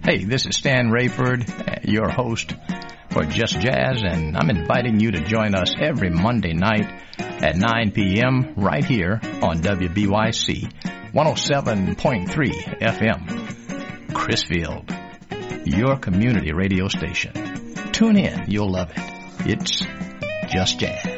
Hey, this is Stan Rayford, your host for Just Jazz, and I'm inviting you to join us every Monday night at 9 p.m. right here on WBYC 107.3 FM, Crisfield, your community radio station. Tune in, you'll love it. It's Just Jazz.